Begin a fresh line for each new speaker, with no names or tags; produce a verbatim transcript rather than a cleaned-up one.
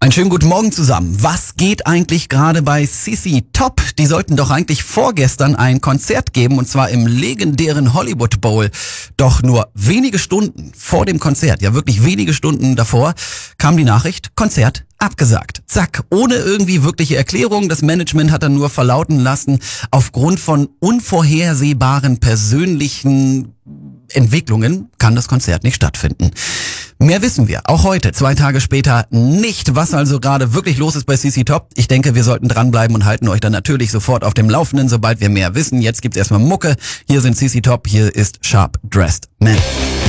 Einen schönen guten Morgen zusammen. Was geht eigentlich gerade bei C C Top? Die sollten doch eigentlich vorgestern ein Konzert geben, und zwar im legendären Hollywood Bowl. Doch nur wenige Stunden vor dem Konzert, ja wirklich wenige Stunden davor, kam die Nachricht, Konzert abgesagt. Zack, ohne irgendwie wirkliche Erklärung. Das Management hat dann nur verlauten lassen, aufgrund von unvorhersehbaren persönlichen Entwicklungen kann das Konzert nicht stattfinden. Mehr wissen wir, auch heute, zwei Tage später, nicht, was also gerade wirklich los ist bei C C Top. Ich denke, wir sollten dranbleiben und halten euch dann natürlich sofort auf dem Laufenden, sobald wir mehr wissen. Jetzt gibt's erstmal Mucke. Hier sind C C Top, hier ist Sharp Dressed Man.